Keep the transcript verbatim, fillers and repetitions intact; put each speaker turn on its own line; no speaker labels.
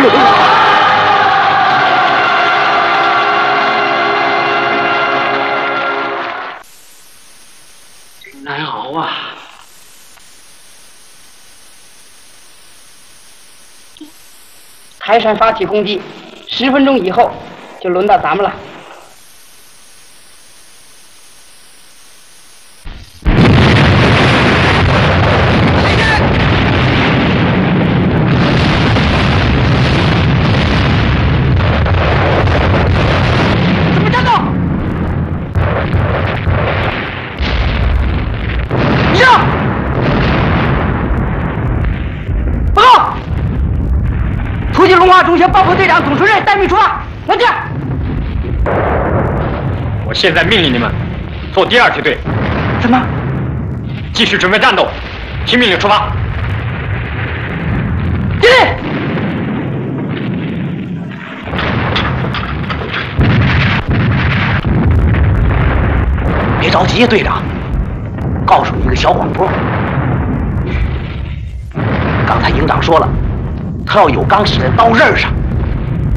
真难熬啊！
台山发起攻击，十分钟以后就轮到咱们了。 龙华中学报科队长总主任带命出发，往前！
我现在命令你们做第二梯队。
怎么？
继续准备战斗，听命令出发。
敬礼！
别着急，队长，告诉你一个小广播。刚才营长说了。 他要有钢使在刀刃上，